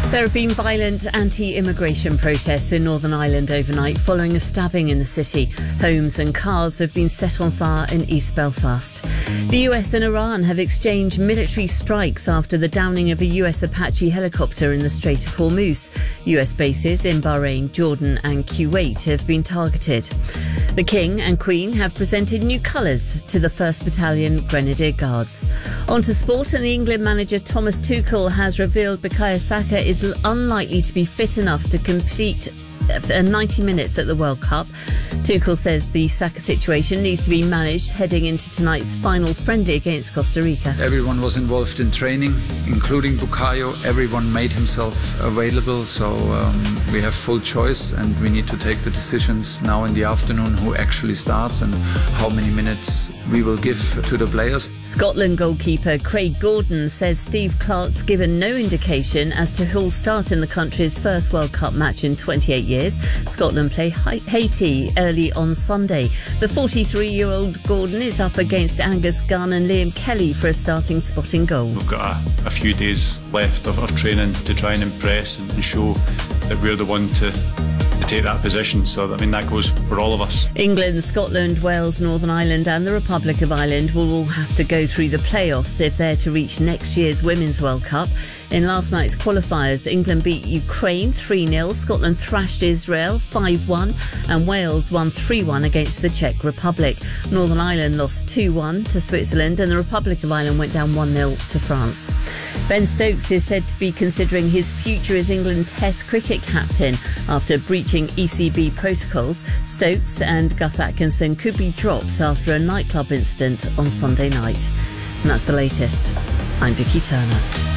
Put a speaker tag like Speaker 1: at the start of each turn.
Speaker 1: There have been violent anti-immigration protests in Northern Ireland overnight following a stabbing in the city. Homes and cars have been set on fire in East Belfast. The US and Iran have exchanged military strikes after the downing of a US Apache helicopter in the Strait of Hormuz. US bases in Bahrain, Jordan and Kuwait have been targeted. The King and Queen have presented new colours to the 1st Battalion Grenadier Guards. On to sport, and the England manager Thomas Tuchel has revealed Bukayo Saka is unlikely to be fit enough to complete 90 minutes at the World Cup. Tuchel says the Saka situation needs to be managed heading into tonight's final friendly against Costa Rica.
Speaker 2: Everyone was involved in training, including Bukayo. Everyone made himself available, so we have full choice, and we need to take the decisions now in the afternoon who actually starts and how many minutes we will give to the players.
Speaker 1: Scotland goalkeeper Craig Gordon says Steve Clarke's given no indication as to who'll start in the country's first World Cup match in 28 years. Scotland play Haiti early on Sunday. The 43-year-old Gordon is up against Angus Gunn and Liam Kelly for a starting spot in goal.
Speaker 3: We've got a few days left of training to try and impress and show that we're the one to take that position. So, I mean, that goes for all of us.
Speaker 1: England, Scotland, Wales, Northern Ireland and the Republic of Ireland will all have to go through the playoffs if they're to reach next year's Women's World Cup. In last night's qualifiers, England beat Ukraine 3-0, Scotland thrashed Israel 5-1 and Wales won 3-1 against the Czech Republic. Northern Ireland lost 2-1 to Switzerland and the Republic of Ireland went down 1-0 to France. Ben Stokes is said to be considering his future as England Test cricket captain after breaching ECB protocols. Stokes and Gus Atkinson could be dropped after a nightclub incident on Sunday night. And that's the latest. I'm Vicky Turner.